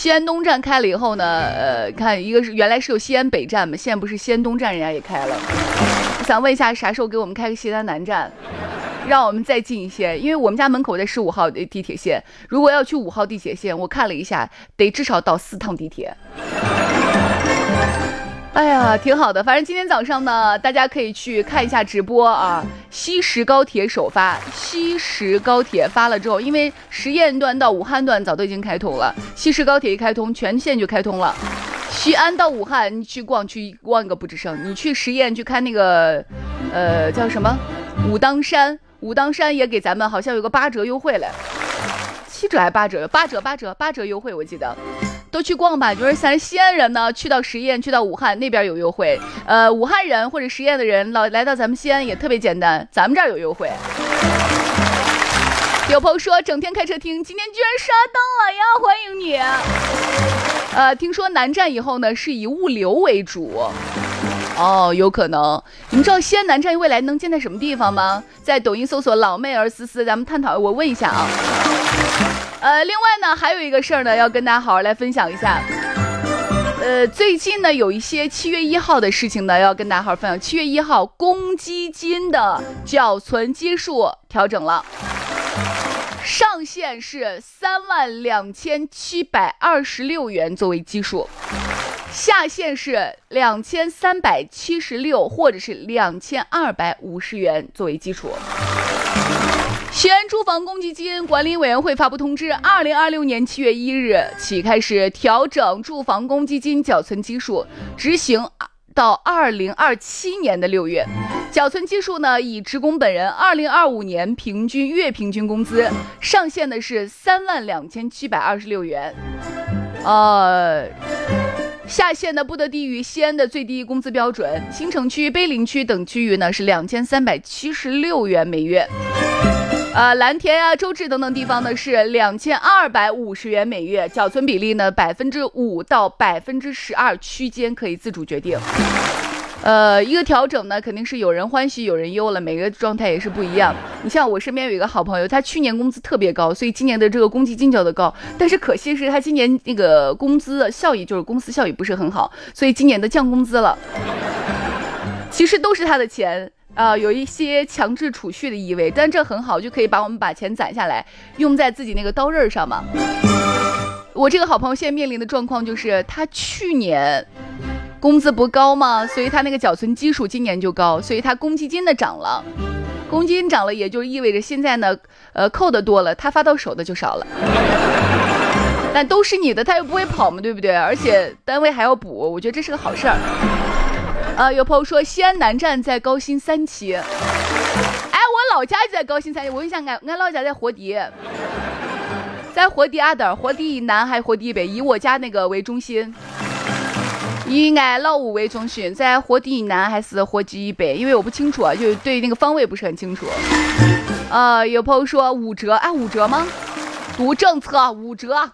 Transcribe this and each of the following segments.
西安东站开了以后呢，看一个是原来是有西安北站嘛，现在不是西安东站人家也开了。我想问一下，啥时候给我们开个西安南站，让我们再近一些？因为我们家门口在15号地铁线，如果要去5号地铁线，我看了一下，得至少倒4趟地铁。哎呀，挺好的。反正今天早上呢，大家可以去看一下直播啊。西石高铁首发，西石高铁发了之后，因为十堰段到武汉段早都已经开通了，西石高铁一开通，全线就开通了。西安到武汉，你去逛个不吱声。你去十堰去看那个，叫什么武当山，武当山也给咱们好像有个8折优惠嘞，7折还8折，8折优惠，我记得。都去逛吧，就是咱西安人呢，去到十堰，去到武汉那边有优惠。武汉人或者十堰的人来到咱们西安也特别简单，咱们这儿有优惠。有朋友说整天开车听，今天居然刷到了呀，欢迎你。听说南站以后呢是以物流为主。哦，有可能。你们知道西安南站未来能建在什么地方吗？在抖音搜索老妹儿思思，咱们探讨。我问一下啊。另外呢，还有一个事儿呢，要跟大家好好来分享一下。最近呢，有一些7月1号的事情呢，要跟大家好好分享。7月1号，公积金的缴存基数调整了，上限是32726元作为基数，下限是2376或者是2250元作为基础。西安住房公积金管理委员会发布通知，2026年7月1日起开始调整住房公积金缴存基数，执行到2027年的6月。缴存基数呢，以职工本人2025年月平均工资上限的是32726元，下限呢不得低于西安的最低工资标准，新城区、碑林区等区域呢是2376元每月。蓝田啊、周至等等地方呢是2250元每月，缴存比例呢5%到12%区间可以自主决定。一个调整呢，肯定是有人欢喜有人忧了，每个状态也是不一样。你像我身边有一个好朋友，他去年工资特别高，所以今年的这个公积金交的高，但是可惜是他今年那个工资效益，就是公司效益不是很好，所以今年的降工资了。其实都是他的钱。有一些强制储蓄的意味，但这很好，就可以我们把钱攒下来，用在自己那个刀刃上嘛。我这个好朋友现在面临的状况就是，他去年工资不高嘛，所以他那个缴存基数今年就高，所以他公积金的涨了，公积金涨了，也就意味着现在呢，扣的多了，他发到手的就少了。但都是你的，他又不会跑嘛，对不对？而且单位还要补，我觉得这是个好事儿。有朋友说西安南站在高新3期，我老家就在高新3期。我跟你讲，俺老家在活地，在活地阿德，活地以南还活地以北，以我家那个为中心，以俺老屋为中心，在活地以南还是活地以北？因为我不清楚啊，就对那个方位不是很清楚。有朋友说5折，5折吗？读政策5折。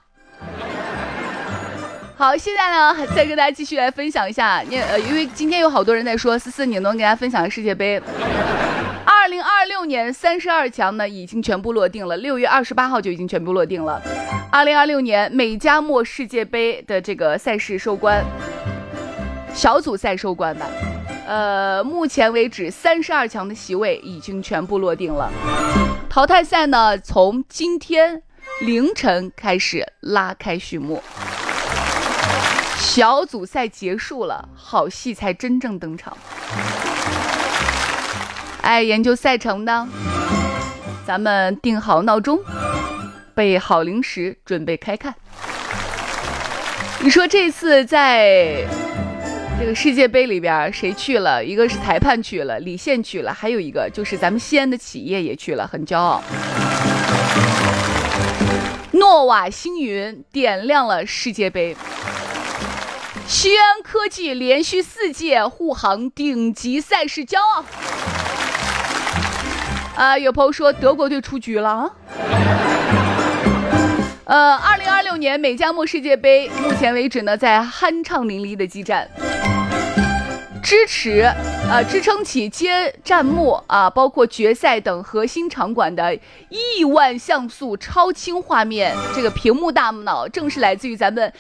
好，现在呢，再跟大家继续来分享一下，因为今天有好多人在说，思思你能给大家分享世界杯。2026年32强呢已经全部落定了，6月28号就已经全部落定了。2026年美加墨世界杯的这个赛事收官，小组赛收官吧。目前为止32强的席位已经全部落定了。淘汰赛呢，从今天凌晨开始拉开序幕。小组赛结束了，好戏才真正登场。研究赛程呢，咱们定好闹钟，备好零食，准备开看。你说这次在这个世界杯里边谁去了？一个是裁判去了，李现去了，还有一个就是咱们西安的企业也去了，很骄傲。诺瓦星云点亮了世界杯。西安科技连续4届护航顶级赛事骄傲。有朋友说德国队出局了。2026年美加墨世界杯目前为止呢，在酣畅淋漓的激战，支撑起接战幕包括决赛等核心场馆的亿万像素超清画面，这个屏幕大脑正是来自于咱们